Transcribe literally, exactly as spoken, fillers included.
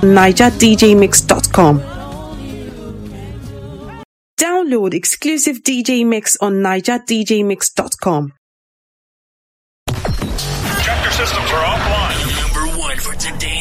niger d j mix dot com. Download exclusive D J Mix on niger d j mix dot com. Check your systems are offline. Number one for today's